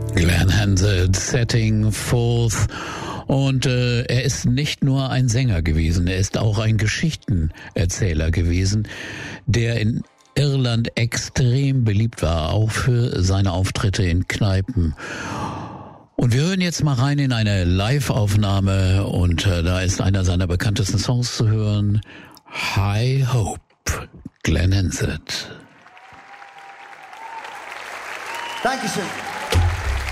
Glenn Hansard, Setting Forth. Und er ist nicht nur ein Sänger gewesen, er ist auch ein Geschichtenerzähler gewesen, der in Irland extrem beliebt war, auch für seine Auftritte in Kneipen. Und wir hören jetzt mal rein in eine Live-Aufnahme und da ist einer seiner bekanntesten Songs zu hören, High Hope, Glenn Hansard. Dankeschön.